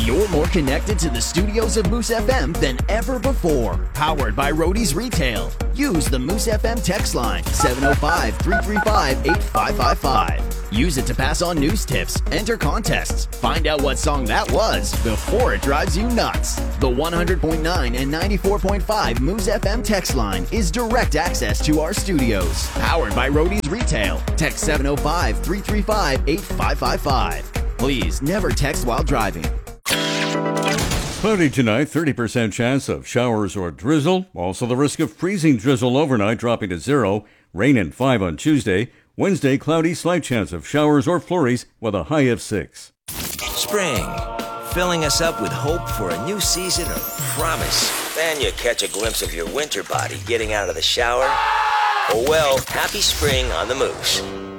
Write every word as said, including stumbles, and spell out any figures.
You're more connected to the studios of Moose F M than ever before. Powered by Roadies Retail. Use the Moose F M text line seven oh five, three three five, eight five five five. Use it to pass on news tips, enter contests, find out what song that was before it drives you nuts. The one hundred point nine and ninety-four point five Moose F M text line is direct access to our studios. Powered by Roadies Retail. Text seven oh five, three three five, eight five five five. Please never text while driving. Cloudy tonight, thirty percent chance of showers or drizzle. Also the risk of freezing drizzle overnight dropping to zero. Rain and five on Tuesday. Wednesday, cloudy, slight chance of showers or flurries with a high of six. Spring, filling us up with hope for a new season of promise. Then you catch a glimpse of your winter body getting out of the shower. Oh well, happy spring on the Moose.